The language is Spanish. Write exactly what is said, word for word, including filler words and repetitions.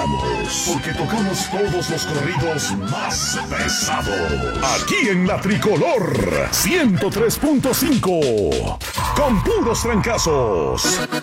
paramos, porque tocamos todos los corridos más pesados. Aquí en La Tricolor ciento tres punto cinco, con puros trancazos.